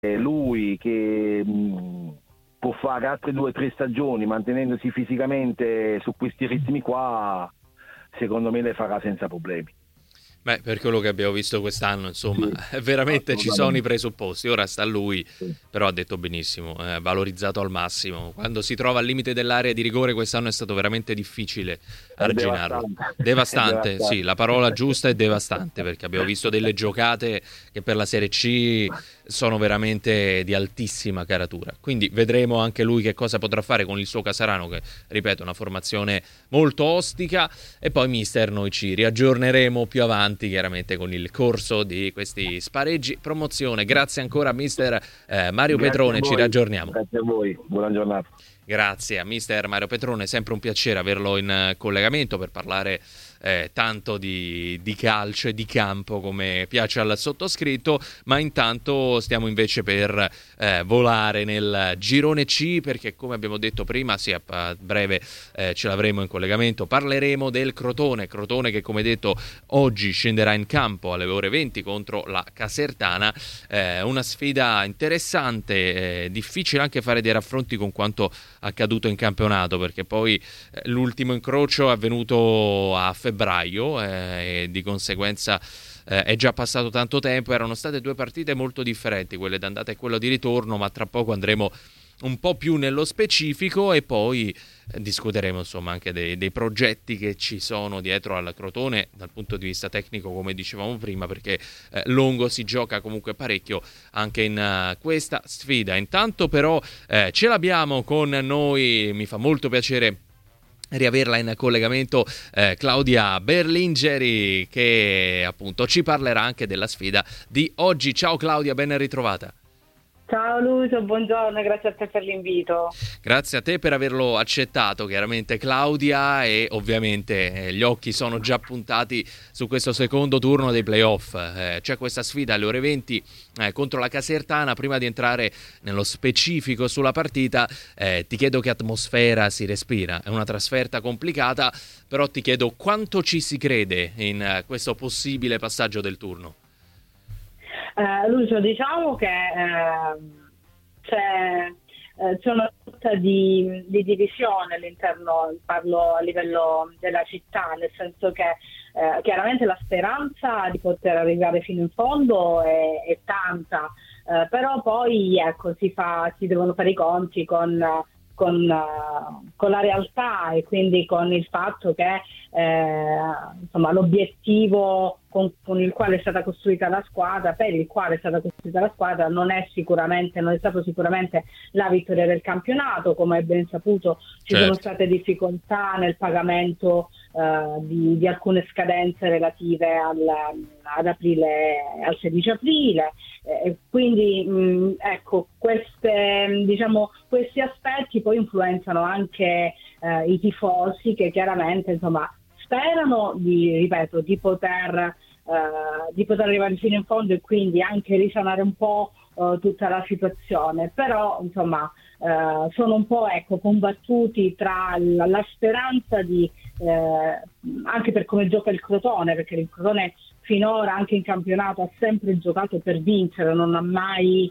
lui che può fare altre 2 o 3 stagioni mantenendosi fisicamente su questi ritmi qua, secondo me le farà senza problemi. Beh, per quello che abbiamo visto quest'anno, insomma, Sì, veramente ci sono i assolutamente. presupposti. Ora sta a lui, Sì. però ha detto benissimo, valorizzato al massimo. Quando si trova al limite dell'area di rigore, quest'anno è stato veramente difficile È arginarlo. devastante, è Devastante, sì, devastante. la parola giusta è devastante, perché abbiamo visto delle giocate che per la Serie C sono veramente di altissima caratura. Quindi vedremo anche lui che cosa potrà fare con il suo Casarano, che, ripeto, è una formazione molto ostica. E poi, mister, noi ci riaggiorneremo più avanti, chiaramente, con il corso di questi spareggi promozione. Grazie ancora, mister Mario Grazie a Petrone, ci voi, riaggiorniamo. grazie a voi, buona giornata. Grazie a mister Mario Petrone, sempre un piacere averlo in collegamento per parlare tanto di calcio e di campo come piace al sottoscritto, ma intanto stiamo invece per volare nel girone C, perché come abbiamo detto prima, sì, a breve ce l'avremo in collegamento, parleremo del Crotone che, come detto, oggi scenderà in campo alle ore 20 contro la Casertana. Una sfida interessante, difficile anche fare dei raffronti con quanto accaduto in campionato, perché poi l'ultimo incrocio è avvenuto a febbraio e di conseguenza è già passato tanto tempo. Erano state 2 partite molto differenti, quelle d'andata e quello di ritorno, ma tra poco andremo un po' più nello specifico e poi discuteremo insomma anche dei progetti che ci sono dietro al Crotone dal punto di vista tecnico, come dicevamo prima, perché Longo si gioca comunque parecchio anche in questa sfida. Intanto però ce l'abbiamo con noi, mi fa molto piacere riaverla in collegamento, Claudia Berlingeri, che appunto ci parlerà anche della sfida di oggi. Ciao Claudia, ben ritrovata. Ciao Lucio, buongiorno, grazie a te per l'invito. Grazie a te per averlo accettato, chiaramente Claudia, e ovviamente gli occhi sono già puntati su questo secondo turno dei playoff. C'è questa sfida alle ore 20 contro la Casertana. Prima di entrare nello specifico sulla partita, ti chiedo che atmosfera si respira. È una trasferta complicata, però ti chiedo quanto ci si crede in questo possibile passaggio del turno. Lucio, diciamo che c'è una sorta di divisione all'interno, parlo a livello della città, nel senso che chiaramente la speranza di poter arrivare fino in fondo è tanta, però poi ecco, si devono fare i conti con la realtà e quindi con il fatto che insomma, l'obiettivo con il quale è stata costruita la squadra, per il quale è stata costruita la squadra, non è stato sicuramente la vittoria del campionato. Come è ben saputo, ci sono Certo. state difficoltà nel pagamento di alcune scadenze relative ad aprile, al 16 aprile. Quindi ecco, questi aspetti poi influenzano anche i tifosi, che chiaramente insomma sperano di poter arrivare fino in fondo e quindi anche risanare un po' tutta la situazione, però insomma sono un po' combattuti tra la speranza anche per come gioca il Crotone, perché il Crotone finora anche in campionato ha sempre giocato per vincere, non ha mai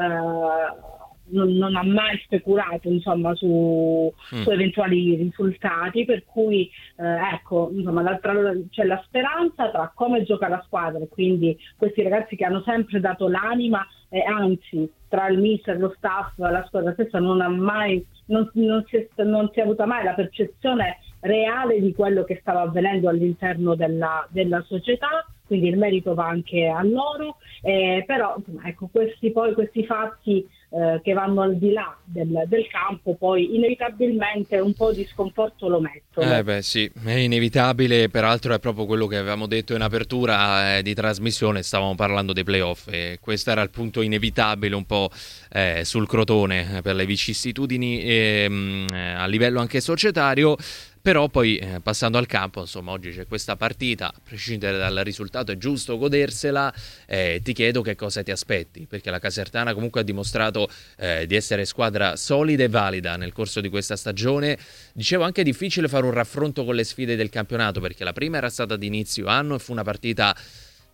speculato insomma su eventuali risultati, per cui ecco, insomma, c'è la speranza tra come gioca la squadra e quindi questi ragazzi che hanno sempre dato l'anima, e anzi tra il mister, lo staff, la squadra stessa non si è avuta mai la percezione reale di quello che stava avvenendo all'interno della società, quindi il merito va anche a loro, però insomma, ecco, questi fatti che vanno al di là del campo poi inevitabilmente un po' di sconforto lo mettono. Beh sì, è inevitabile, peraltro è proprio quello che avevamo detto in apertura di trasmissione, stavamo parlando dei playoff e questo era il punto inevitabile un po' sul Crotone per le vicissitudini a livello anche societario. Però poi passando al campo, insomma, oggi c'è questa partita, a prescindere dal risultato è giusto godersela. Ti chiedo che cosa ti aspetti, perché la Casertana comunque ha dimostrato di essere squadra solida e valida nel corso di questa stagione. Dicevo anche difficile fare un raffronto con le sfide del campionato, perché la prima era stata di inizio anno e fu una partita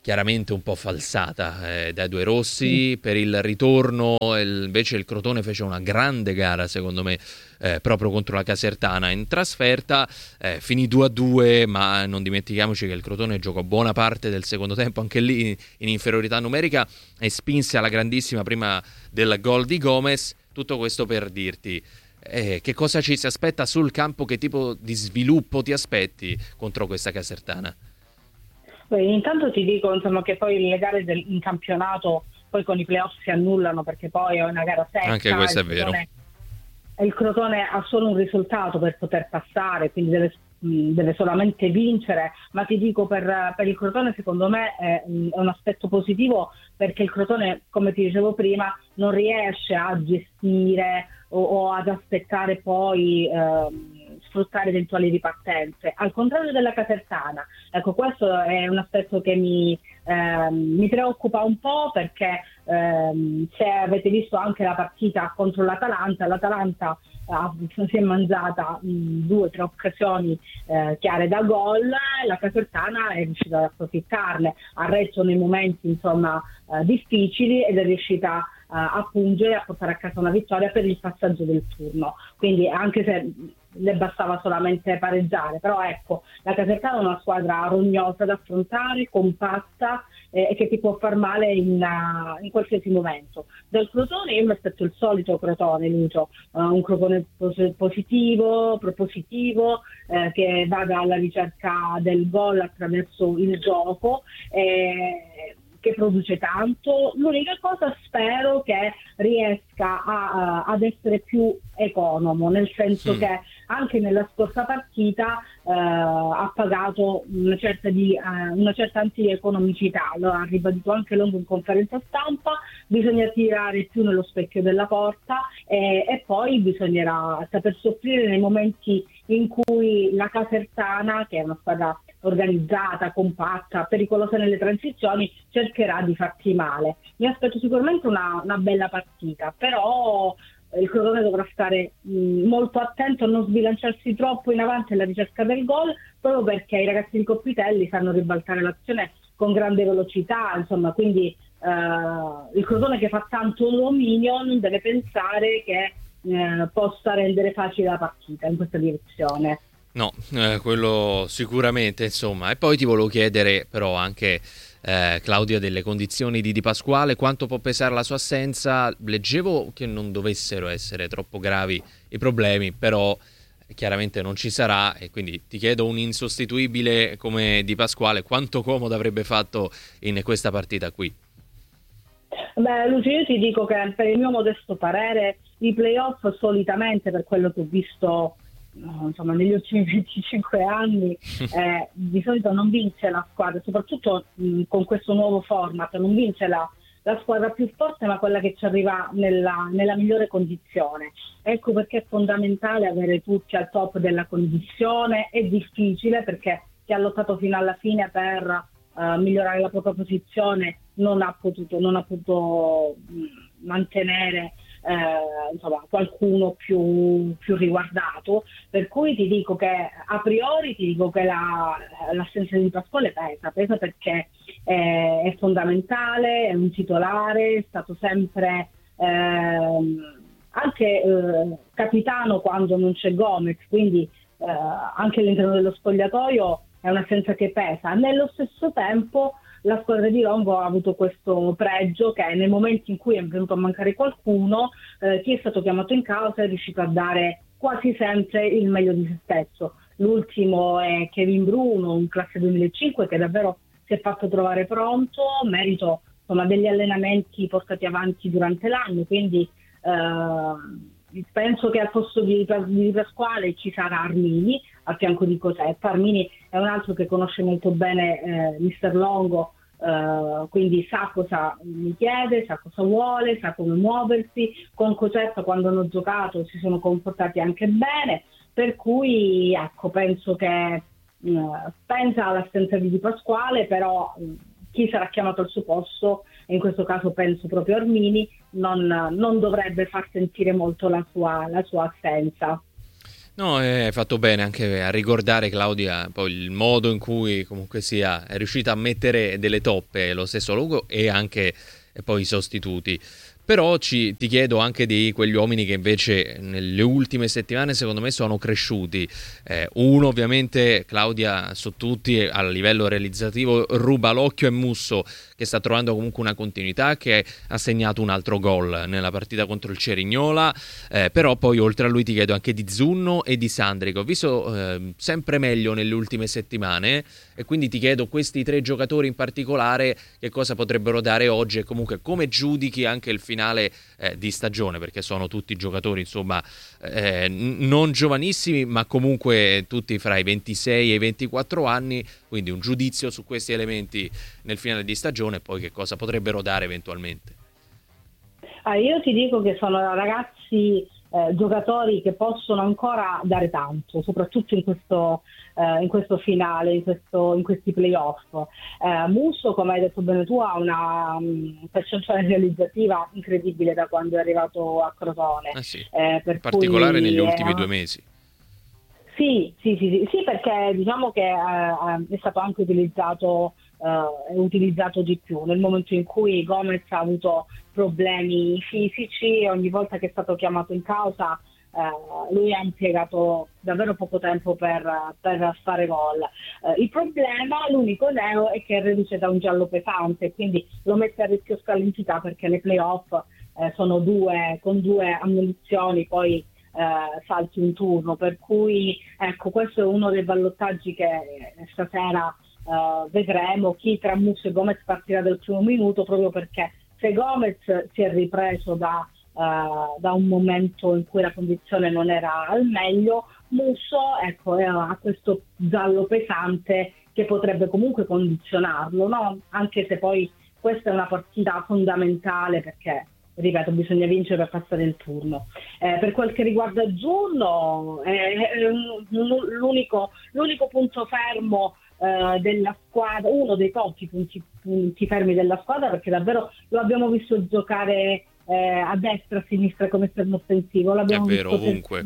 chiaramente un po' falsata dai due rossi. Per il ritorno invece il Crotone fece una grande gara secondo me, proprio contro la Casertana in trasferta, finì 2-2, ma non dimentichiamoci che il Crotone giocò buona parte del secondo tempo anche lì in inferiorità numerica e spinse alla grandissima prima del gol di Gomez. Tutto questo per dirti che cosa ci si aspetta sul campo, che tipo di sviluppo ti aspetti contro questa Casertana. Intanto ti dico insomma che poi le gare in campionato poi con i playoff si annullano, perché poi è una gara secca. Anche questo è vero. Il Crotone ha solo un risultato per poter passare, quindi deve solamente vincere, ma ti dico per il Crotone secondo me è un aspetto positivo, perché il Crotone, come ti dicevo prima, non riesce a gestire o ad aspettare poi sfruttare eventuali ripartenze, al contrario della Casertana. Ecco, questo è un aspetto che mi preoccupa un po', perché se avete visto anche la partita contro l'Atalanta si è mangiata 2 o 3 occasioni chiare da gol, la Casertana è riuscita ad approfittarne, ha retto nei momenti insomma difficili ed è riuscita a pungere, a portare a casa una vittoria per il passaggio del turno. Quindi anche se le bastava solamente pareggiare, però ecco, la Casertana è una squadra rognosa da affrontare, compatta e che ti può far male in qualsiasi momento. Dal Crotone io mi aspetto il solito Crotone, Lucio, un Crotone positivo, propositivo, che vada alla ricerca del gol attraverso il gioco, che produce tanto. L'unica cosa, spero che riesca ad essere più economo, nel senso che anche nella scorsa partita ha pagato una certa antieconomicità. Lo ha ribadito anche Longo in conferenza stampa: bisogna tirare più nello specchio della porta e poi bisognerà saper soffrire nei momenti in cui la Casertana, che è una squadra organizzata, compatta, pericolosa nelle transizioni, cercherà di farti male. Mi aspetto sicuramente una bella partita, però il Crotone dovrà stare molto attento a non sbilanciarsi troppo in avanti alla ricerca del gol, proprio perché i ragazzi di Coppitelli sanno ribaltare l'azione con grande velocità, insomma, quindi il Crotone, che fa tanto dominio, non deve pensare che possa rendere facile la partita in questa direzione. No, quello sicuramente, insomma. E poi ti volevo chiedere però anche, Claudia, delle condizioni di Di Pasquale, quanto può pesare la sua assenza. Leggevo che non dovessero essere troppo gravi i problemi, però chiaramente non ci sarà, e quindi ti chiedo, un insostituibile come Di Pasquale quanto comodo avrebbe fatto in questa partita qui? Beh, Lucio, io ti dico che per il mio modesto parere i playoff solitamente, per quello che ho visto insomma negli ultimi 25 anni, di solito non vince la squadra, soprattutto con questo nuovo format, non vince la squadra più forte, ma quella che ci arriva nella migliore condizione. Ecco perché è fondamentale avere tutti al top della condizione. È difficile, perché chi ha lottato fino alla fine per migliorare la propria posizione non ha potuto mantenere insomma qualcuno più riguardato, per cui ti dico che a priori che l'assenza di Pasquale pesa perché è fondamentale, è un titolare, è stato sempre anche capitano quando non c'è Gomez, quindi anche all'interno dello spogliatoio è un'assenza che pesa. Nello stesso tempo la squadra di Longo ha avuto questo pregio, che nel momento in cui è venuto a mancare qualcuno, chi è stato chiamato in causa è riuscito a dare quasi sempre il meglio di se stesso. L'ultimo è Kevin Bruno, un classe 2005, che davvero si è fatto trovare pronto, merito insomma degli allenamenti portati avanti durante l'anno, quindi penso che al posto di Pasquale ci sarà Armini a fianco di Cosetta. Armini è un altro che conosce molto bene Mister Longo, quindi sa cosa mi chiede, sa cosa vuole, sa come muoversi. Con Cosetta, quando hanno giocato, si sono comportati anche bene, per cui ecco, penso che pensa all'assenza di Di Pasquale, però chi sarà chiamato al suo posto, e in questo caso penso proprio Armini, non dovrebbe far sentire molto la sua assenza. No, hai fatto bene anche a ricordare, Claudia, poi il modo in cui comunque sia è riuscita a mettere delle toppe lo stesso Lugo e anche poi i sostituti. Però ti chiedo anche di quegli uomini che invece nelle ultime settimane secondo me sono cresciuti. Uno ovviamente, Claudia, su tutti a livello realizzativo ruba l'occhio, è Musso, che sta trovando comunque una continuità, che ha segnato un altro gol nella partita contro il Cerignola. Però poi oltre a lui ti chiedo anche di Zunno e di Sandri, che ho visto sempre meglio nelle ultime settimane, e quindi ti chiedo questi tre giocatori in particolare che cosa potrebbero dare oggi e comunque come giudichi anche il finale di stagione, perché sono tutti giocatori insomma non giovanissimi, ma comunque tutti fra i 26 e i 24 anni, quindi un giudizio su questi elementi nel finale di stagione e poi che cosa potrebbero dare eventualmente. Io ti dico che sono ragazzi, giocatori che possono ancora dare tanto, soprattutto in questo finale, in questi playoff. Musso, come hai detto bene tu, ha una percentuale realizzativa incredibile da quando è arrivato a Crotone. Sì. Per in particolare cui negli ultimi 2 mesi. Sì, perché diciamo che è stato anche utilizzato di più. Nel momento in cui Gomez ha avuto problemi fisici, ogni volta che è stato chiamato in causa, lui ha impiegato davvero poco tempo per fare gol. Il problema, l'unico neo, è che è reduce da un giallo pesante, quindi lo mette a rischio squalifica, perché nei playoff sono con due ammonizioni, poi salti un turno, per cui ecco, questo è uno dei ballottaggi che stasera vedremo chi tra Musso e Gomez partirà dal primo minuto, proprio perché se Gomez si è ripreso da un momento in cui la condizione non era al meglio, Musso ecco, ha questo giallo pesante che potrebbe comunque condizionarlo, no? Anche se poi questa è una partita fondamentale, perché ripeto, bisogna vincere per passare il turno. Per quel che riguarda Giullo, è l'unico punto fermo della squadra, uno dei pochi punti fermi della squadra, perché davvero lo abbiamo visto giocare a destra, a sinistra come esterno offensivo, l'abbiamo vero, visto ovunque.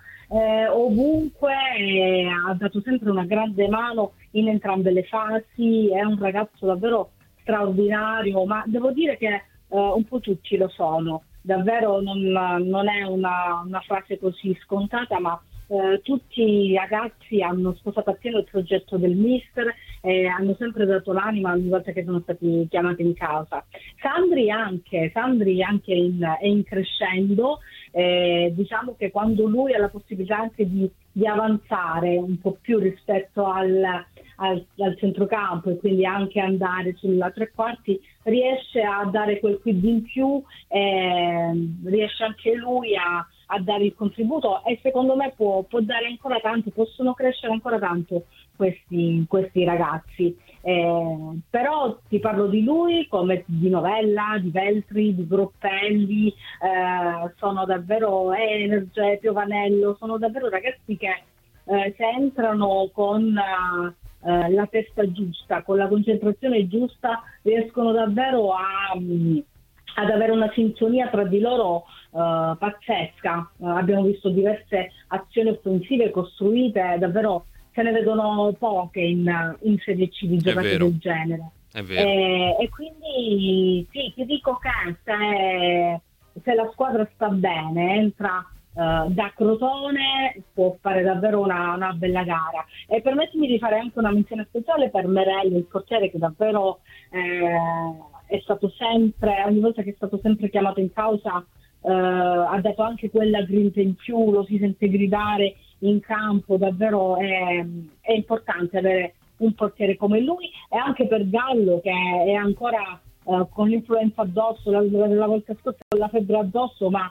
Ovunque, ha dato sempre una grande mano in entrambe le fasi, è un ragazzo davvero straordinario, ma devo dire che un po' tutti lo sono, davvero non è una frase così scontata, ma tutti i ragazzi hanno sposato appieno il progetto del mister e hanno sempre dato l'anima ogni volta che sono stati chiamati in causa. Sandri anche è in crescendo, diciamo che quando lui ha la possibilità anche di avanzare un po' più rispetto al centrocampo, e quindi anche andare sulla tre quarti, riesce a dare quel quid in più, riesce anche lui a dare il contributo, e secondo me può dare ancora tanto, possono crescere ancora tanto questi ragazzi. Però ti parlo di lui come di Novella, di Veltri, di Groppelli, sono davvero Energe, Piovanello, sono davvero ragazzi che se entrano con la testa giusta, con la concentrazione giusta, riescono davvero ad avere una sintonia tra di loro pazzesca. Abbiamo visto diverse azioni offensive costruite, davvero se ne vedono poche in Serie C di giocate del genere. È vero. E quindi sì, ti dico che se la squadra sta bene, entra da Crotone, può fare davvero una bella gara. E permettimi di fare anche una menzione speciale per Merelli, il portiere, che davvero è stato sempre, ogni volta che è stato sempre chiamato in causa, ha dato anche quella grinta in più, lo si sente gridare in campo, davvero è importante avere un portiere come lui, e anche per Gallo, che è ancora con l'influenza addosso, la volta scorsa con la febbre addosso, ma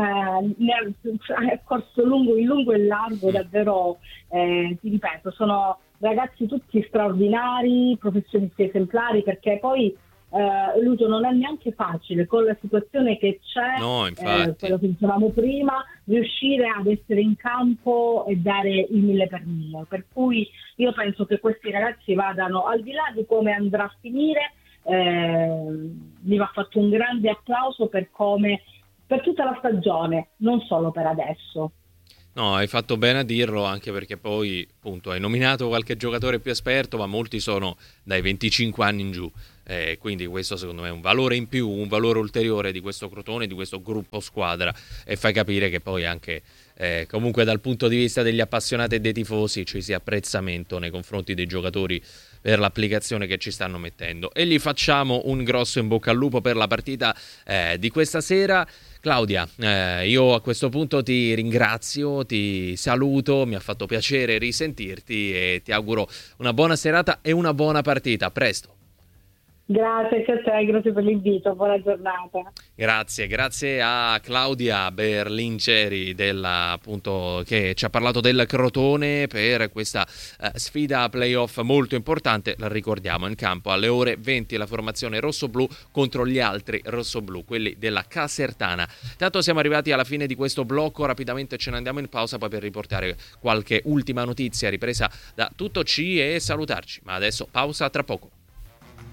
è corso in lungo e in largo, davvero ti ripeto, sono ragazzi tutti straordinari, professionisti esemplari, perché poi Lucio, non è neanche facile con la situazione che c'è, no, infatti. quello che dicevamo prima, riuscire ad essere in campo e dare il 1000%, per cui io penso che questi ragazzi vadano, al di là di come andrà a finire, gli va fatto un grande applauso per tutta la stagione, non solo per adesso. No, hai fatto bene a dirlo, anche perché poi, appunto, hai nominato qualche giocatore più esperto, ma molti sono dai 25 anni in giù. Quindi questo secondo me è un valore in più, un valore ulteriore di questo Crotone, di questo gruppo squadra, e fai capire che poi anche comunque dal punto di vista degli appassionati e dei tifosi ci sia apprezzamento nei confronti dei giocatori per l'applicazione che ci stanno mettendo. E gli facciamo un grosso in bocca al lupo per la partita di questa sera. Claudia, io a questo punto ti ringrazio, ti saluto, mi ha fatto piacere risentirti e ti auguro una buona serata e una buona partita. A presto. Grazie a te, grazie per l'invito, buona giornata. Grazie a Claudia Berlinceri appunto, che ci ha parlato del Crotone per questa sfida playoff molto importante. La ricordiamo, in campo alle ore 20 la formazione rossoblù contro gli altri rossoblù, quelli della Casertana. Tanto siamo arrivati alla fine di questo blocco, rapidamente ce ne andiamo in pausa poi per riportare qualche ultima notizia ripresa da Tutto C e salutarci. Ma adesso pausa, tra poco.